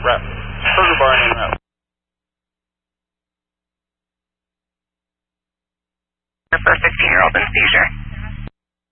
Rep. Burger bar name out. For a 16-year-old in seizure.